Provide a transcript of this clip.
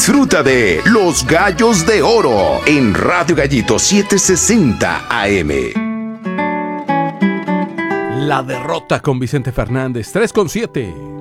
Disfruta de Los Gallos de Oro en Radio Gallito 760 AM. La derrota con Vicente Fernández, 3:7.